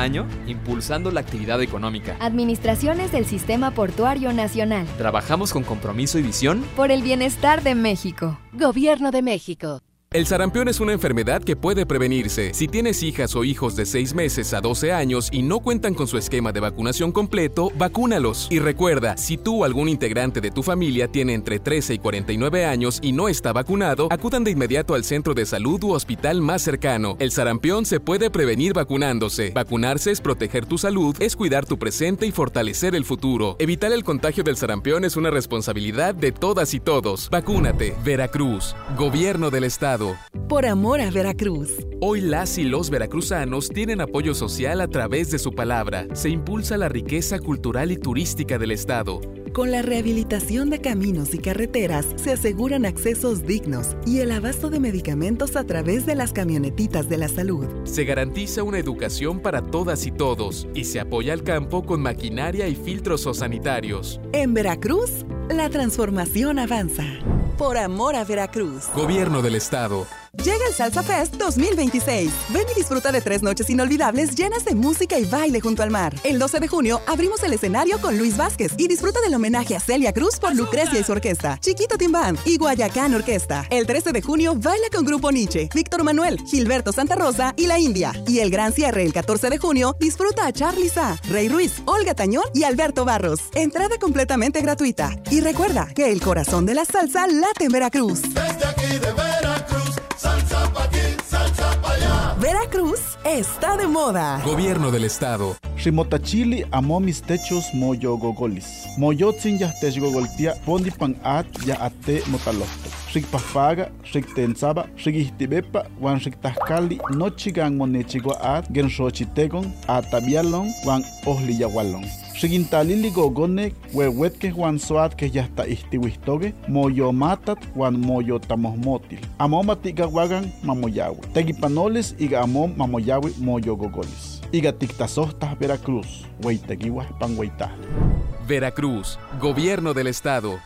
año impulsando la actividad económica. Administraciones del Sistema Portuario Nacional. Trabajamos con compromiso y visión por el bienestar de México. Gobierno de México. El sarampión es una enfermedad que puede prevenirse. Si tienes hijas o hijos de 6 meses a 12 años y no cuentan con su esquema de vacunación completo, vacúnalos. Y recuerda, si tú o algún integrante de tu familia tiene entre 13 y 49 años y no está vacunado, acudan de inmediato al centro de salud u hospital más cercano. El sarampión se puede prevenir vacunándose. Vacunarse es proteger tu salud, es cuidar tu presente y fortalecer el futuro. Evitar el contagio del sarampión es una responsabilidad de todas y todos. Vacúnate. Veracruz. Gobierno del Estado. Por amor a Veracruz. Hoy las y los veracruzanos tienen apoyo social a través de su palabra. Se impulsa la riqueza cultural y turística del Estado. Con la rehabilitación de caminos y carreteras se aseguran accesos dignos y el abasto de medicamentos a través de las camionetitas de la salud. Se garantiza una educación para todas y todos y se apoya al campo con maquinaria y filtros sanitarios. En Veracruz, la transformación avanza. Por amor a Veracruz. Gobierno del Estado. Llega el Salsa Fest 2026. Ven y disfruta de 3 noches inolvidables llenas de música y baile junto al mar. El 12 de junio abrimos el escenario con Luis Vázquez y disfruta del homenaje a Celia Cruz por Lucrecia y su orquesta, Chiquito Team Band y Guayacán Orquesta. El 13 de junio baila con Grupo Nietzsche, Víctor Manuel, Gilberto Santa Rosa y La India. Y el gran cierre el 14 de junio disfruta a Charly Sa, Rey Ruiz, Olga Tañón y Alberto Barros. Entrada completamente gratuita. Y recuerda que el corazón de la salsa late en Veracruz. Desde aquí de Veracruz, salsa pa' aquí, salsa pa' allá. Veracruz está de moda. Gobierno del Estado. Rimotachili amo mis techos moyo gogolis. Moyotzin yahtech gogoltia pondi pan at ya ate motalohto. Rikpahpaga, riktensaba, rikihtibepa, wan riktahkali, nochigan monechigua at, genshochitegon, atabialon, wan ohliyawalon. Rigintalili gogone, huehuetke wan soat que ya está istiwistoge, moyo matat, wan moyo tamohmotil. Amomatiga wagan mamoyawe. Tegipanoles iga amom mamoyawe moyo gogolis. Iga tiktasohtas Veracruz, hueitegiwa panhueitah. Veracruz, Gobierno del Estado.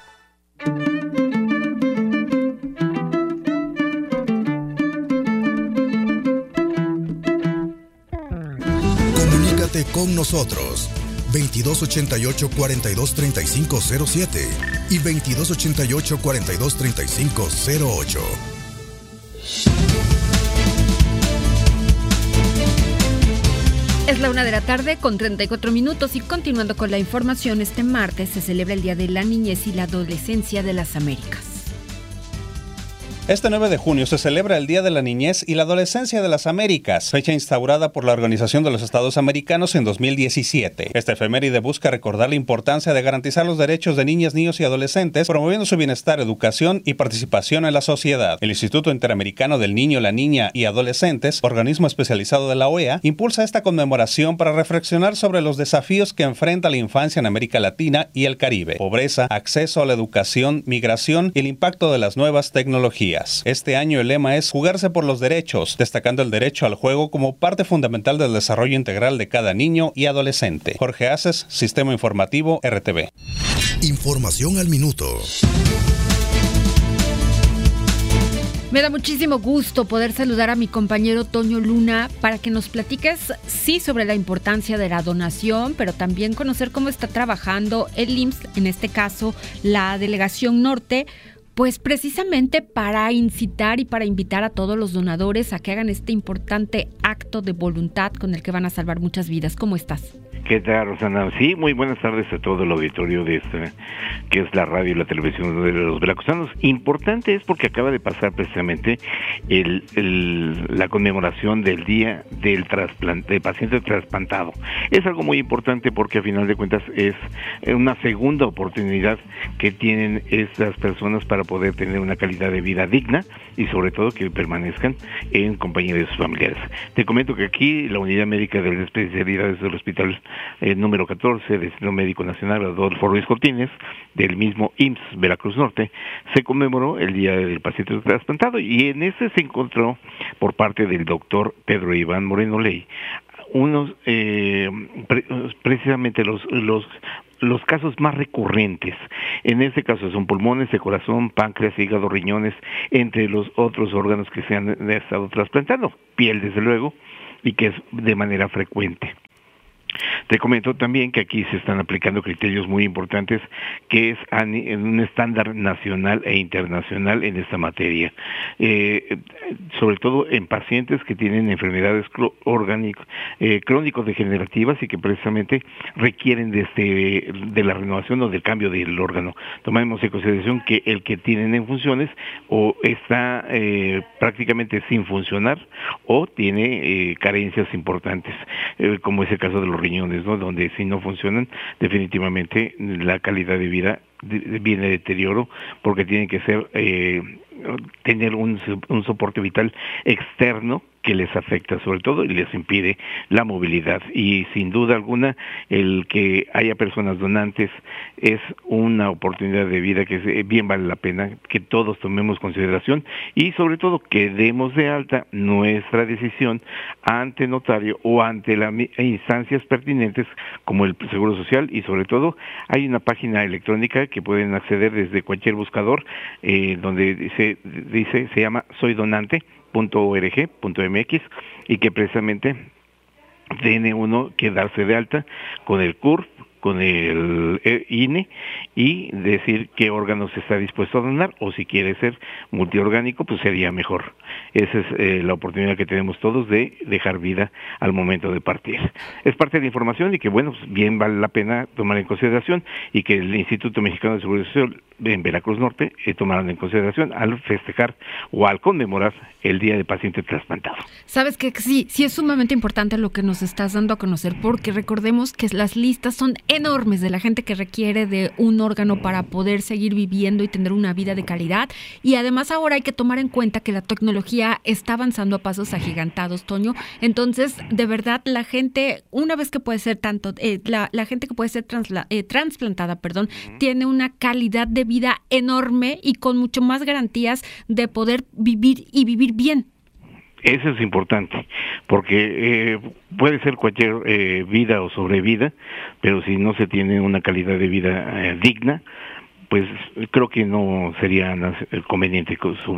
Comunícate con nosotros 2288-423507 y 2288-423508. Es la 1:00 p.m. con 34 minutos y continuando con la información, este martes se celebra el Día de la Niñez y la Adolescencia de las Américas. Este 9 de junio se celebra el Día de la Niñez y la Adolescencia de las Américas, fecha instaurada por la Organización de los Estados Americanos en 2017. Esta efeméride busca recordar la importancia de garantizar los derechos de niñas, niños y adolescentes, promoviendo su bienestar, educación y participación en la sociedad. El Instituto Interamericano del Niño, la Niña y Adolescentes, organismo especializado de la OEA, impulsa esta conmemoración para reflexionar sobre los desafíos que enfrenta la infancia en América Latina y el Caribe: pobreza, acceso a la educación, migración y el impacto de las nuevas tecnologías. Este año el lema es jugarse por los derechos, destacando el derecho al juego como parte fundamental del desarrollo integral de cada niño y adolescente. Jorge Aces, Sistema Informativo RTV. Información al minuto. Me da muchísimo gusto poder saludar a mi compañero Toño Luna para que nos platiques, sí, sobre la importancia de la donación, pero también conocer cómo está trabajando el IMSS, en este caso la Delegación Norte, pues precisamente para incitar y para invitar a todos los donadores a que hagan este importante acto de voluntad con el que van a salvar muchas vidas. ¿Cómo estás? ¿Qué tal, Rosana? Sí, muy buenas tardes a todo el auditorio de esta, que es la radio y la televisión de los veracruzanos. Importante es porque acaba de pasar precisamente la conmemoración del Día del Paciente Trasplantado. Es algo muy importante porque a final de cuentas es una segunda oportunidad que tienen estas personas para poder tener una calidad de vida digna y sobre todo que permanezcan en compañía de sus familiares. Te comento que aquí la Unidad Médica de Especialidades del Hospital número 14 del Centro Médico Nacional Adolfo Ruiz Cortines, del mismo IMSS Veracruz Norte, se conmemoró el Día del Paciente Trasplantado y en ese se encontró por parte del doctor Pedro Iván Moreno Ley unos precisamente los casos más recurrentes. En este caso son pulmones, de corazón, páncreas, hígado, riñones, entre los otros órganos que se han estado trasplantando, piel desde luego, y que es de manera frecuente. Te comento también que aquí se están aplicando criterios muy importantes, que es en un estándar nacional e internacional en esta materia, sobre todo en pacientes que tienen enfermedades crónico-degenerativas y que precisamente requieren de la renovación o del cambio del órgano. Tomemos en consideración que el que tienen en funciones o está prácticamente sin funcionar o tiene carencias importantes, como es el caso de los riñones, ¿no? Donde si no funcionan, definitivamente la calidad de vida viene deterioro, porque tienen que tener un soporte vital externo que les afecta sobre todo y les impide la movilidad. Y sin duda alguna, el que haya personas donantes es una oportunidad de vida que bien vale la pena que todos tomemos consideración y sobre todo que demos de alta nuestra decisión ante notario o ante las instancias pertinentes como el Seguro Social, y sobre todo hay una página electrónica que pueden acceder desde cualquier buscador donde se llama soydonante.org.mx y que precisamente tiene uno que darse de alta con el CURP, con el INE y decir qué órganos está dispuesto a donar, o si quiere ser multiorgánico, pues sería mejor. Esa es la oportunidad que tenemos todos de dejar vida al momento de partir. Es parte de la información y que, bueno, pues bien vale la pena tomar en consideración, y que el Instituto Mexicano de Seguridad Social en Veracruz Norte tomaron en consideración al festejar o al conmemorar el Día del Paciente Trasplantado. Sabes que sí es sumamente importante lo que nos estás dando a conocer, porque recordemos que las listas son enormes de la gente que requiere de un órgano para poder seguir viviendo y tener una vida de calidad, y además ahora hay que tomar en cuenta que la tecnología está avanzando a pasos agigantados, Toño. Entonces, de verdad, la gente, una vez que puede ser la gente que puede ser trasplantada, tiene una calidad de vida enorme y con mucho más garantías de poder vivir y vivir bien. Eso es importante, porque puede ser cualquier vida o sobrevida, pero si no se tiene una calidad de vida digna, pues creo que no sería conveniente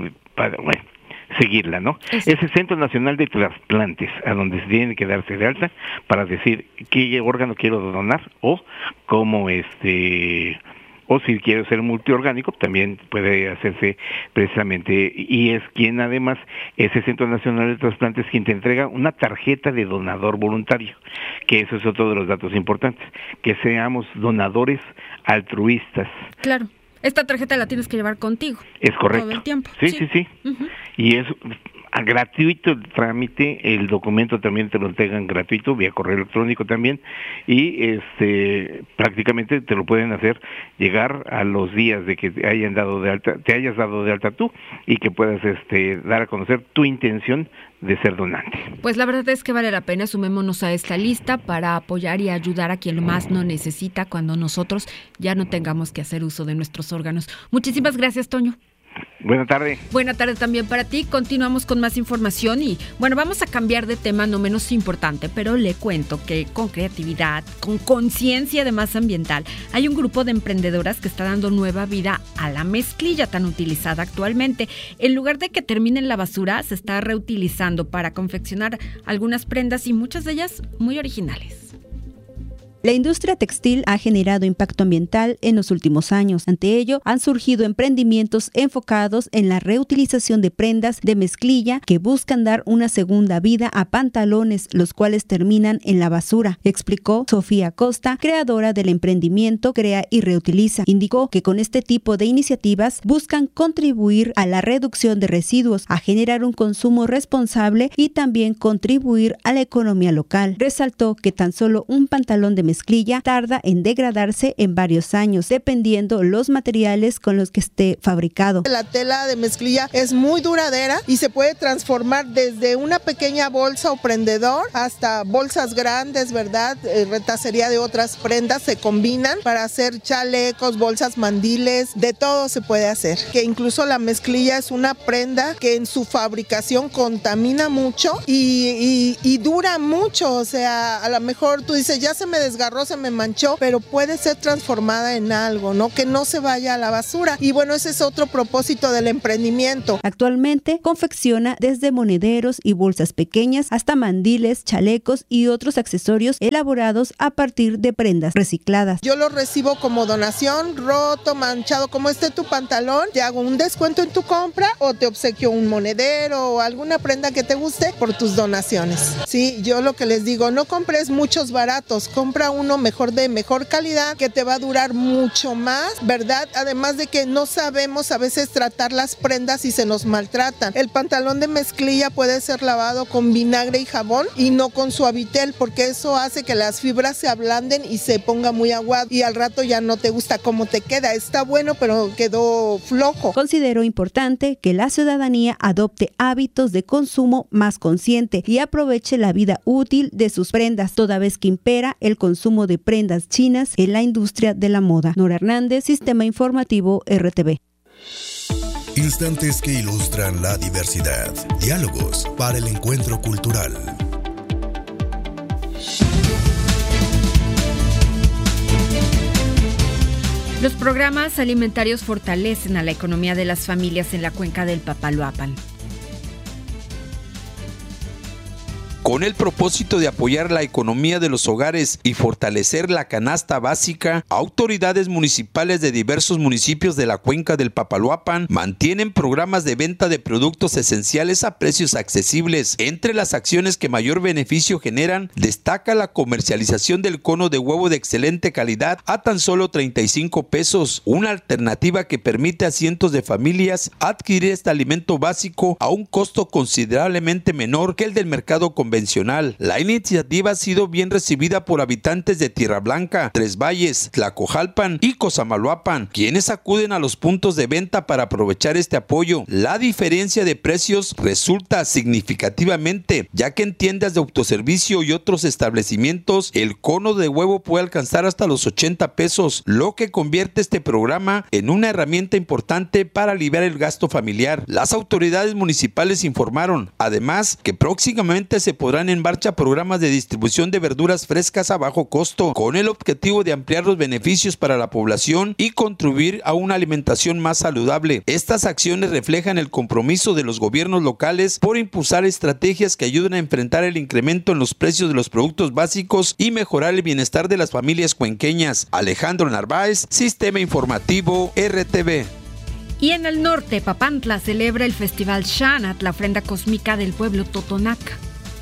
seguirla, ¿no? Es el Centro Nacional de Trasplantes, a donde se tiene que darse de alta para decir qué órgano quiero donar o cómo o si quiere ser multiorgánico, también puede hacerse precisamente, y es quien además, ese Centro Nacional de Trasplantes, quien te entrega una tarjeta de donador voluntario, que eso es otro de los datos importantes, que seamos donadores altruistas. Claro. Esta tarjeta la tienes que llevar contigo. Es correcto. Todo el tiempo. Sí. Uh-huh. Y es gratuito el trámite, el documento también te lo entregan gratuito, vía correo electrónico también, y prácticamente te lo pueden hacer llegar a los días de que te hayas dado de alta tú, y que puedas dar a conocer tu intención de ser donante. Pues la verdad es que vale la pena, sumémonos a esta lista para apoyar y ayudar a quien más lo necesita cuando nosotros ya no tengamos que hacer uso de nuestros órganos. Muchísimas gracias, Toño. Buena tarde. Buena tarde también para ti. Continuamos con más información y, bueno, vamos a cambiar de tema, no menos importante, pero le cuento que con creatividad, con conciencia además ambiental, hay un grupo de emprendedoras que está dando nueva vida a la mezclilla tan utilizada actualmente. En lugar de que termine en la basura, se está reutilizando para confeccionar algunas prendas y muchas de ellas muy originales. La industria textil ha generado impacto ambiental en los últimos años. Ante ello, han surgido emprendimientos enfocados en la reutilización de prendas de mezclilla que buscan dar una segunda vida a pantalones, los cuales terminan en la basura, explicó Sofía Costa, creadora del emprendimiento Crea y Reutiliza. Indicó que con este tipo de iniciativas buscan contribuir a la reducción de residuos, a generar un consumo responsable y también contribuir a la economía local. Resaltó que tan solo un pantalón de mezclilla tarda en degradarse en varios años, dependiendo los materiales con los que esté fabricado. La tela de mezclilla es muy duradera y se puede transformar desde una pequeña bolsa o prendedor hasta bolsas grandes, ¿verdad? Retacería de otras prendas se combinan para hacer chalecos, bolsas, mandiles, de todo se puede hacer. Que incluso la mezclilla es una prenda que en su fabricación contamina mucho y dura mucho, o sea, a lo mejor tú dices, ya se me desgastó desgarró, se me manchó, pero puede ser transformada en algo, ¿no? Que no se vaya a la basura. Y bueno, ese es otro propósito del emprendimiento. Actualmente confecciona desde monederos y bolsas pequeñas hasta mandiles, chalecos y otros accesorios elaborados a partir de prendas recicladas. Yo lo recibo como donación, roto, manchado, como esté tu pantalón, te hago un descuento en tu compra o te obsequio un monedero o alguna prenda que te guste por tus donaciones. Sí, yo lo que les digo, no compres muchos baratos, compra uno mejor, de mejor calidad, que te va a durar mucho más, ¿verdad? Además de que no sabemos a veces tratar las prendas y se nos maltratan. El pantalón de mezclilla puede ser lavado con vinagre y jabón y no con Suavitel, porque eso hace que las fibras se ablanden y se ponga muy aguado y al rato ya no te gusta cómo te queda. Está bueno, pero quedó flojo. Considero importante que la ciudadanía adopte hábitos de consumo más consciente y aproveche la vida útil de sus prendas, toda vez que impera el consumo de prendas chinas en la industria de la moda. Nora Hernández, Sistema Informativo RTV. Instantes que ilustran la diversidad. Diálogos para el encuentro cultural. Los programas alimentarios fortalecen a la economía de las familias en la cuenca del Papaloapan. Con el propósito de apoyar la economía de los hogares y fortalecer la canasta básica, autoridades municipales de diversos municipios de la cuenca del Papaloapan mantienen programas de venta de productos esenciales a precios accesibles. Entre las acciones que mayor beneficio generan, destaca la comercialización del cono de huevo de excelente calidad a tan solo 35 pesos, una alternativa que permite a cientos de familias adquirir este alimento básico a un costo considerablemente menor que el del mercado convencional. La iniciativa ha sido bien recibida por habitantes de Tierra Blanca, Tres Valles, Tlacojalpan y Cosamaloapan, quienes acuden a los puntos de venta para aprovechar este apoyo. La diferencia de precios resulta significativamente, ya que en tiendas de autoservicio y otros establecimientos, el cono de huevo puede alcanzar hasta los 80 pesos, lo que convierte este programa en una herramienta importante para aliviar el gasto familiar. Las autoridades municipales informaron, además, que próximamente se podrán en marcha programas de distribución de verduras frescas a bajo costo, con el objetivo de ampliar los beneficios para la población y contribuir a una alimentación más saludable. Estas acciones reflejan el compromiso de los gobiernos locales por impulsar estrategias que ayuden a enfrentar el incremento en los precios de los productos básicos y mejorar el bienestar de las familias cuenqueñas. Alejandro Narváez, Sistema Informativo RTV. Y en el norte, Papantla celebra el Festival Xanat, la ofrenda cósmica del pueblo totonaca.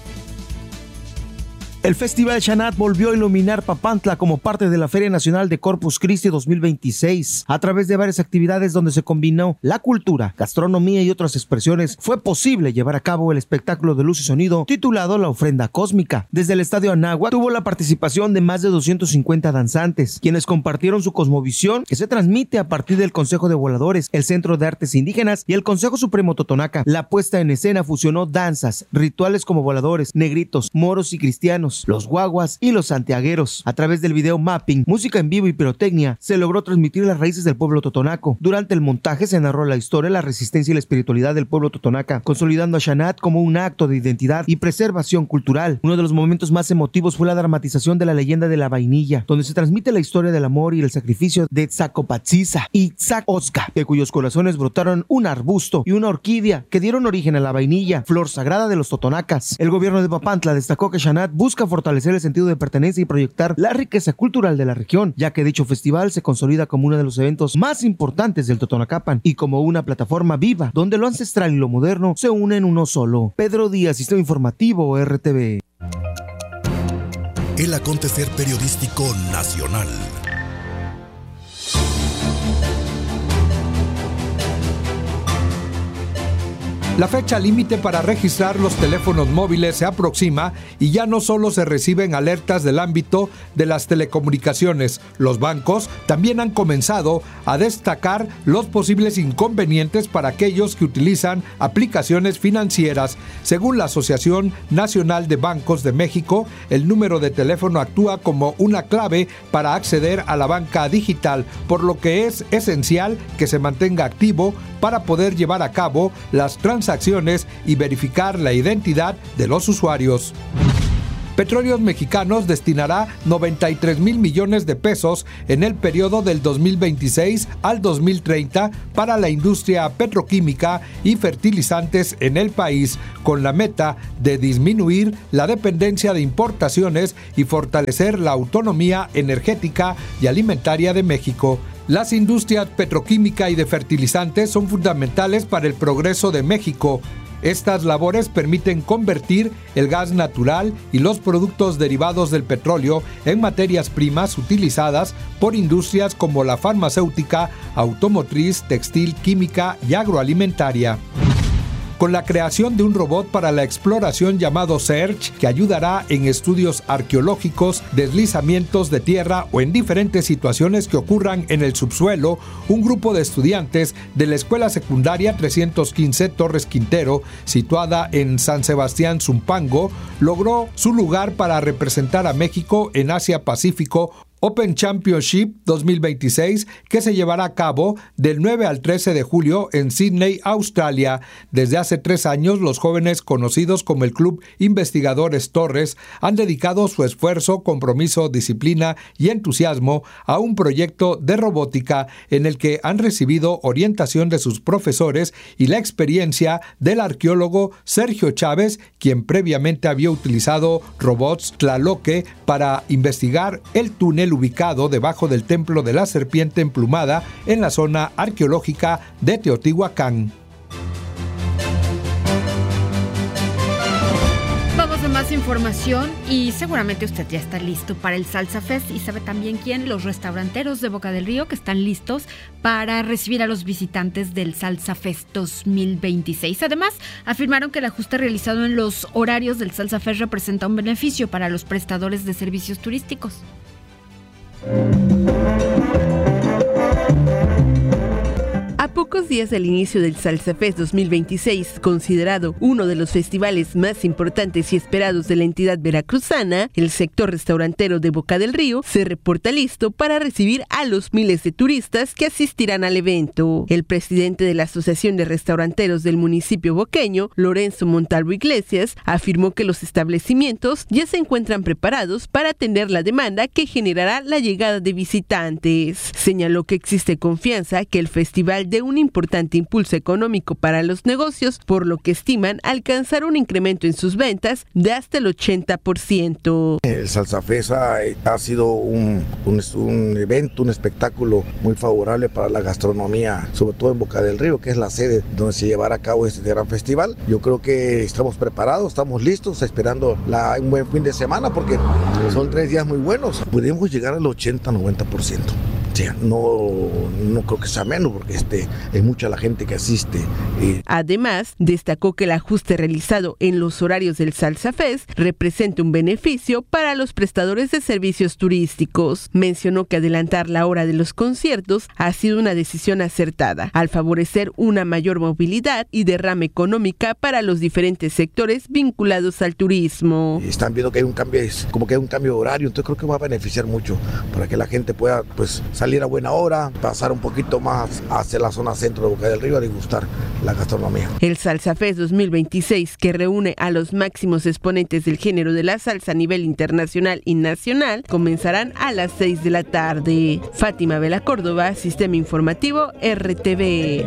El Festival Xanat volvió a iluminar Papantla como parte de la Feria Nacional de Corpus Christi 2026. A través de varias actividades donde se combinó la cultura, gastronomía y otras expresiones, fue posible llevar a cabo el espectáculo de luz y sonido titulado La Ofrenda Cósmica. Desde el Estadio Anáhuac tuvo la participación de más de 250 danzantes, quienes compartieron su cosmovisión que se transmite a partir del Consejo de Voladores, el Centro de Artes Indígenas y el Consejo Supremo Totonaca. La puesta en escena fusionó danzas, rituales como voladores, negritos, moros y cristianos, los guaguas y los santiagueros. A través del video mapping, música en vivo y pirotecnia, se logró transmitir las raíces del pueblo totonaco. Durante el montaje se narró la historia, la resistencia y la espiritualidad del pueblo totonaca, consolidando a Xanat como un acto de identidad y preservación cultural. Uno de los momentos más emotivos fue la dramatización de la leyenda de la vainilla, donde se transmite la historia del amor y el sacrificio de Tzacopatzisa y Tzacozca, de cuyos corazones brotaron un arbusto y una orquídea que dieron origen a la vainilla, flor sagrada de los totonacas. El gobierno de Papantla destacó que Xanat busca fortalecer el sentido de pertenencia y proyectar la riqueza cultural de la región, ya que dicho festival se consolida como uno de los eventos más importantes del Totonacapan y como una plataforma viva donde lo ancestral y lo moderno se unen en uno solo. Pedro Díaz, Sistema Informativo RTV. El acontecer periodístico nacional. La fecha límite para registrar los teléfonos móviles se aproxima y ya no solo se reciben alertas del ámbito de las telecomunicaciones. Los bancos también han comenzado a destacar los posibles inconvenientes para aquellos que utilizan aplicaciones financieras. Según la Asociación Nacional de Bancos de México, el número de teléfono actúa como una clave para acceder a la banca digital, por lo que es esencial que se mantenga activo para poder llevar a cabo las transacciones y verificar la identidad de los usuarios. Petróleos Mexicanos destinará 93 mil millones de pesos en el periodo del 2026 al 2030 para la industria petroquímica y fertilizantes en el país, con la meta de disminuir la dependencia de importaciones y fortalecer la autonomía energética y alimentaria de México. Las industrias petroquímica y de fertilizantes son fundamentales para el progreso de México. Estas labores permiten convertir el gas natural y los productos derivados del petróleo en materias primas utilizadas por industrias como la farmacéutica, automotriz, textil, química y agroalimentaria. Con la creación de un robot para la exploración llamado Search, que ayudará en estudios arqueológicos, deslizamientos de tierra o en diferentes situaciones que ocurran en el subsuelo, un grupo de estudiantes de la Escuela Secundaria 315 Torres Quintero, situada en San Sebastián Zumpango, logró su lugar para representar a México en Asia-Pacífico Open Championship 2026, que se llevará a cabo del 9 al 13 de julio en Sydney, Australia. Desde hace 3 años, los jóvenes conocidos como el Club Investigadores Torres han dedicado su esfuerzo, compromiso, disciplina y entusiasmo a un proyecto de robótica en el que han recibido orientación de sus profesores y la experiencia del arqueólogo Sergio Chávez, quien previamente había utilizado robots Tlaloque para investigar el túnel ubicado debajo del Templo de la Serpiente Emplumada en la zona arqueológica de Teotihuacán. Vamos a más información y seguramente usted ya está listo para el Salsa Fest y sabe también quién, los restauranteros de Boca del Río que están listos para recibir a los visitantes del Salsa Fest 2026. Además, afirmaron que el ajuste realizado en los horarios del Salsa Fest representa un beneficio para los prestadores de servicios turísticos. A pocos días del inicio del Salsa Fest 2026, considerado uno de los festivales más importantes y esperados de la entidad veracruzana, el sector restaurantero de Boca del Río se reporta listo para recibir a los miles de turistas que asistirán al evento. El presidente de la Asociación de Restauranteros del municipio boqueño, Lorenzo Montalvo Iglesias, afirmó que los establecimientos ya se encuentran preparados para atender la demanda que generará la llegada de visitantes. Señaló que existe confianza que el festival de un importante impulso económico para los negocios, por lo que estiman alcanzar un incremento en sus ventas de hasta el 80%. El Salsa Fest ha sido un evento, un espectáculo muy favorable para la gastronomía, sobre todo en Boca del Río, que es la sede donde se llevará a cabo este gran festival. Yo creo que estamos preparados, estamos listos, esperando un buen fin de semana, porque son 3 días muy buenos. Podemos llegar al 80-90%. No creo que sea menos, porque es mucha la gente que asiste. Además, destacó que el ajuste realizado en los horarios del Salsa Fest representa un beneficio para los prestadores de servicios turísticos. Mencionó que adelantar la hora de los conciertos ha sido una decisión acertada, al favorecer una mayor movilidad y derrama económica para los diferentes sectores vinculados al turismo. Están viendo que hay un cambio, como que hay un cambio de horario, entonces creo que va a beneficiar mucho para que la gente pueda salir a buena hora, pasar un poquito más hacia la zona centro de Boca del Río a degustar la gastronomía. El Salsa Fest 2026, que reúne a los máximos exponentes del género de la salsa a nivel internacional y nacional, comenzarán a las 6 de la tarde. Fátima Vela Córdoba, Sistema Informativo RTV.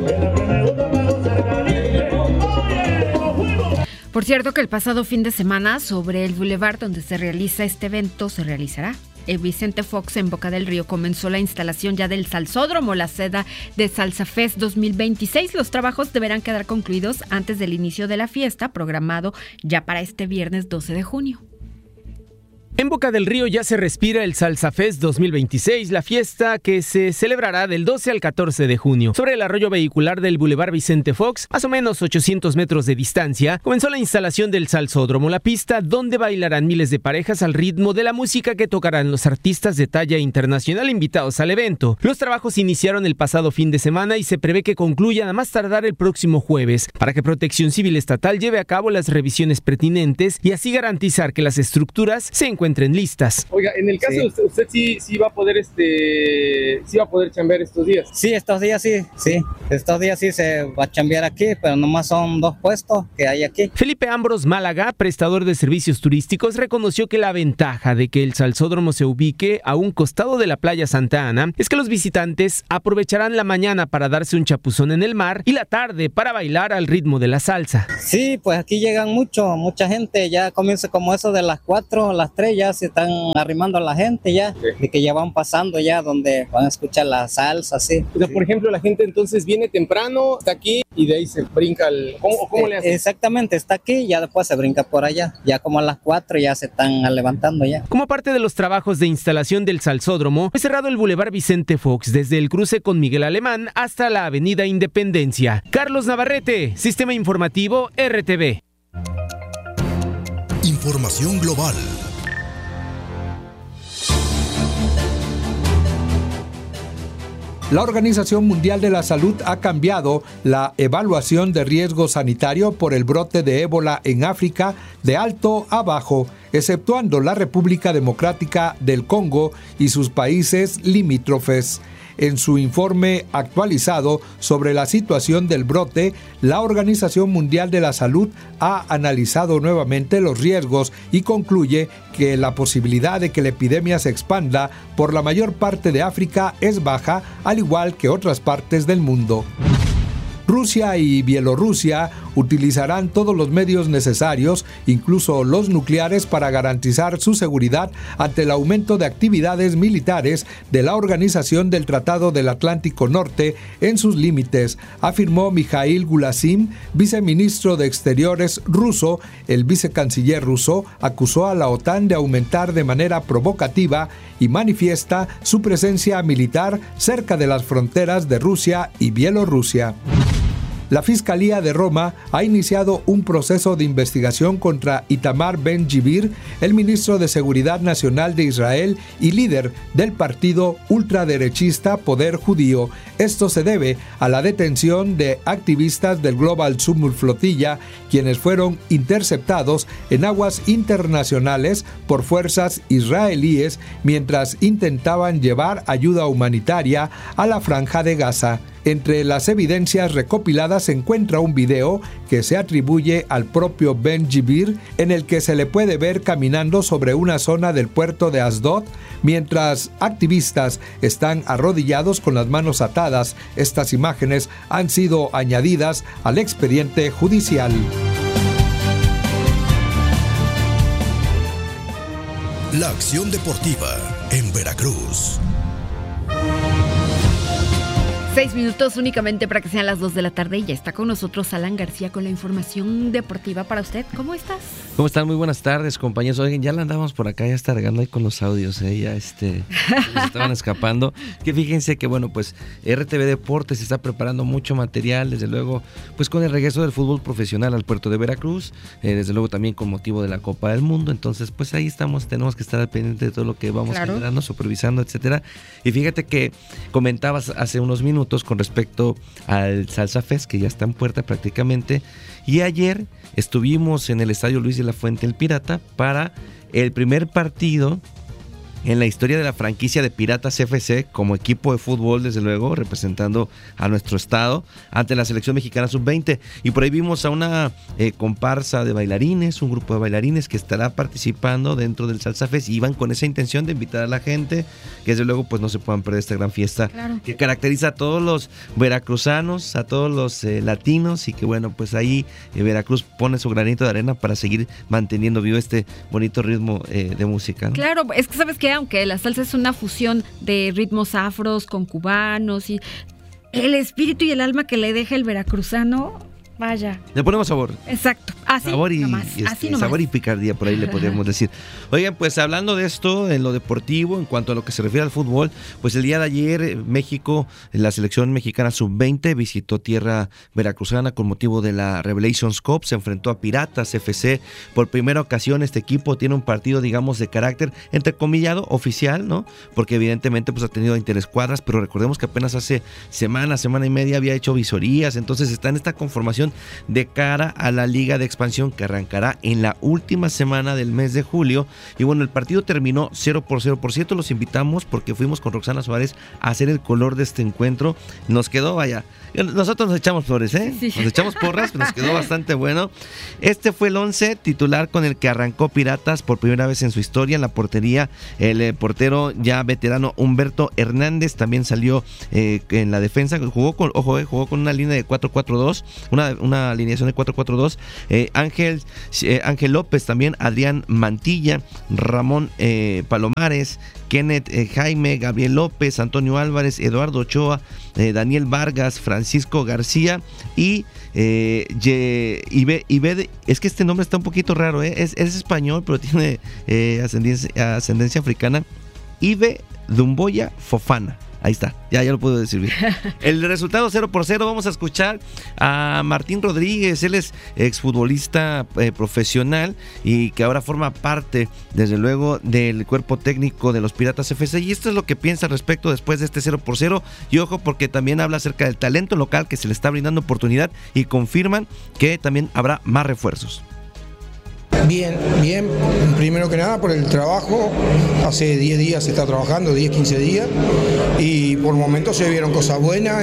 Por cierto que el pasado fin de semana, sobre el bulevar donde se realiza este evento, se realizará. Vicente Fox en Boca del Río comenzó la instalación ya del Salsódromo, la sede de Salsa Fest 2026. Los trabajos deberán quedar concluidos antes del inicio de la fiesta, programado ya para este viernes 12 de junio. En Boca del Río ya se respira el Salsa Fest 2026, la fiesta que se celebrará del 12 al 14 de junio. Sobre el arroyo vehicular del Boulevard Vicente Fox, más o menos 800 metros de distancia, comenzó la instalación del Salsódromo, la pista donde bailarán miles de parejas al ritmo de la música que tocarán los artistas de talla internacional invitados al evento. Los trabajos iniciaron el pasado fin de semana y se prevé que concluyan a más tardar el próximo jueves, para que Protección Civil Estatal lleve a cabo las revisiones pertinentes y así garantizar que las estructuras se encuentren encuentren listas. Oiga, en el caso de usted sí va a poder sí va a poder chambear estos días. Sí, estos días sí. Estos días sí se va a chambear aquí, pero nomás son 2 puestos que hay aquí. Felipe Ambros Málaga, prestador de servicios turísticos, reconoció que la ventaja de que el salsódromo se ubique a un costado de la playa Santa Ana es que los visitantes aprovecharán la mañana para darse un chapuzón en el mar y la tarde para bailar al ritmo de la salsa. Sí, pues aquí llegan mucha gente, ya comienza como eso de las 4, las 3, ya se están arrimando a la gente ya, de que ya van pasando ya donde van a escuchar la salsa, sí. O sea, por ejemplo, la gente entonces viene temprano, está aquí y de ahí se brinca ¿Cómo le hace? Exactamente, está aquí y ya después se brinca por allá, ya como a las 4 ya se están levantando ya. Como parte de los trabajos de instalación del salsódromo, fue cerrado el Boulevard Vicente Fox desde el cruce con Miguel Alemán hasta la Avenida Independencia. Carlos Navarrete, Sistema Informativo RTV. Información global. La Organización Mundial de la Salud ha cambiado la evaluación de riesgo sanitario por el brote de ébola en África de alto a bajo, exceptuando la República Democrática del Congo y sus países limítrofes. En su informe actualizado sobre la situación del brote, la Organización Mundial de la Salud ha analizado nuevamente los riesgos y concluye que la posibilidad de que la epidemia se expanda por la mayor parte de África es baja, al igual que otras partes del mundo. Rusia y Bielorrusia utilizarán todos los medios necesarios, incluso los nucleares, para garantizar su seguridad ante el aumento de actividades militares de la Organización del Tratado del Atlántico Norte en sus límites, afirmó Mikhail Gulasim, viceministro de Exteriores ruso. El vicecanciller ruso acusó a la OTAN de aumentar de manera provocativa y manifiesta su presencia militar cerca de las fronteras de Rusia y Bielorrusia. La Fiscalía de Roma ha iniciado un proceso de investigación contra Itamar Ben-Gvir, el ministro de Seguridad Nacional de Israel y líder del partido ultraderechista Poder Judío. Esto se debe a la detención de activistas del Global Sumur Flotilla, quienes fueron interceptados en aguas internacionales por fuerzas israelíes mientras intentaban llevar ayuda humanitaria a la Franja de Gaza. Entre las evidencias recopiladas se encuentra un video que se atribuye al propio Ben-Gvir, en el que se le puede ver caminando sobre una zona del puerto de Asdod, mientras activistas están arrodillados con las manos atadas. Estas imágenes han sido añadidas al expediente judicial. La acción deportiva en Veracruz. 6 minutos únicamente para que sean las 2 de la tarde y ya está con nosotros Alan García con la información deportiva para usted. ¿Cómo estás? ¿Cómo están? Muy buenas tardes, compañeros. Oigan, ya la andábamos por acá, ya está regando ahí con los audios, ya nos estaban escapando. Que fíjense que, bueno, pues RTV Deportes está preparando mucho material, desde luego, pues con el regreso del fútbol profesional al puerto de Veracruz, desde luego también con motivo de la Copa del Mundo. Entonces, pues ahí estamos, tenemos que estar al pendiente de todo lo que vamos generando, supervisando, etcétera. Y fíjate que comentabas hace unos minutos con respecto al Salsa Fest, que ya está en puerta prácticamente, y ayer estuvimos en el Estadio Luis de la Fuente El Pirata para el primer partido en la historia de la franquicia de Piratas FC como equipo de fútbol, desde luego, representando a nuestro estado ante la selección mexicana sub-20. Y por ahí vimos a una comparsa de bailarines, un grupo de bailarines que estará participando dentro del Salsa Fest, y iban con esa intención de invitar a la gente, que desde luego pues no se puedan perder esta gran fiesta que caracteriza a todos los veracruzanos, a todos los latinos, y que bueno, pues ahí Veracruz pone su granito de arena para seguir manteniendo vivo este bonito ritmo de música, ¿no? Claro, es que sabes que aunque la salsa es una fusión de ritmos afros con cubanos, y el espíritu y el alma que le deja el veracruzano, vaya. Le ponemos sabor. Exacto. Así sabor y, nomás. Así nomás. Sabor y picardía, por ahí le podríamos decir. Oigan, pues hablando de esto, en lo deportivo, en cuanto a lo que se refiere al fútbol, pues el día de ayer México, la selección mexicana sub-20 visitó tierra veracruzana con motivo de la Revelations Cup, se enfrentó a Piratas FC. Por primera ocasión este equipo tiene un partido, digamos, de carácter entrecomillado, oficial, ¿no? Porque evidentemente pues ha tenido interescuadras, pero recordemos que apenas hace semana y media había hecho visorías, entonces está en esta conformación preparación de cara a la Liga de Expansión que arrancará en la última semana del mes de julio. Y bueno, el partido terminó 0-0. Por cierto, los invitamos porque fuimos con Roxana Suárez a hacer el color de este encuentro. Nos quedó, vaya, nosotros nos echamos flores, sí. Nos echamos porras, nos quedó bastante bueno. Este fue el 11 titular con el que arrancó Piratas por primera vez en su historia. En la portería, el portero ya veterano Humberto Hernández también salió en la defensa. Jugó con una línea de 4-4-2, una alineación de 4-4-2. Ángel López también, Adrián Mantilla, Ramón Palomares, Kenneth Jaime, Gabriel López, Antonio Álvarez, Eduardo Ochoa, Daniel Vargas, Francisco García y Ibe, es que este nombre está un poquito raro, es español, pero tiene ascendencia africana. Ibe Dumboya Fofana. Ahí está, ya lo puedo decir bien. El resultado 0-0, vamos a escuchar a Martín Rodríguez. Él es exfutbolista profesional y que ahora forma parte, desde luego, del cuerpo técnico de los Piratas FC. Y esto es lo que piensa al respecto después de este 0-0. Y ojo, porque también habla acerca del talento local que se le está brindando oportunidad y confirman que también habrá más refuerzos. Bien, primero que nada por el trabajo, hace 10 días se está trabajando, 10, 15 días, y por momentos se vieron cosas buenas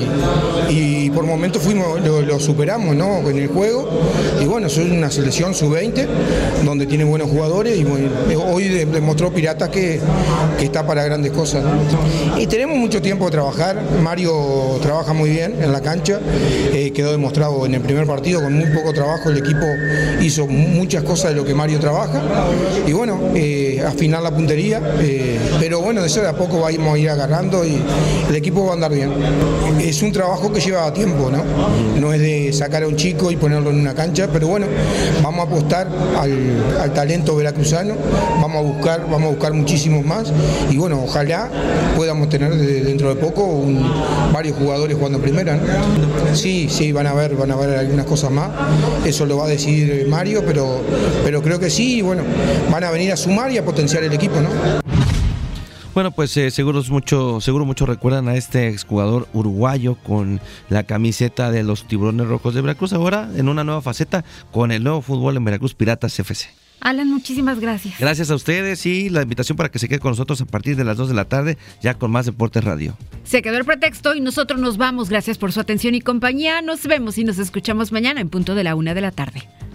y por momentos lo superamos, ¿no?, en el juego, y bueno, es una selección sub-20, donde tiene buenos jugadores, y hoy demostró Piratas que está para grandes cosas, ¿no? Y tenemos mucho tiempo de trabajar. Mario trabaja muy bien en la cancha, quedó demostrado en el primer partido, con muy poco trabajo el equipo hizo muchas cosas de lo que Mario trabaja, y bueno, afinar la puntería, pero bueno, de eso de a poco vamos a ir agarrando y el equipo va a andar bien. Es un trabajo que lleva tiempo, ¿no? No es de sacar a un chico y ponerlo en una cancha, pero bueno, vamos a apostar al talento veracruzano, vamos a buscar muchísimos más, y bueno, ojalá podamos tener dentro de poco varios jugadores jugando en primera, ¿no? Sí, van a haber algunas cosas más, eso lo va a decidir Mario, pero creo que sí, bueno, van a venir a sumar y a potenciar el equipo, ¿no? Bueno, pues seguro muchos recuerdan a este exjugador uruguayo con la camiseta de los Tiburones Rojos de Veracruz, ahora en una nueva faceta con el nuevo fútbol en Veracruz, Piratas FC. Alan, muchísimas gracias. Gracias a ustedes y la invitación para que se quede con nosotros a partir de las 2 de la tarde, ya con más Deportes Radio. Se quedó el pretexto y nosotros nos vamos. Gracias por su atención y compañía. Nos vemos y nos escuchamos mañana en punto de la 1 de la tarde.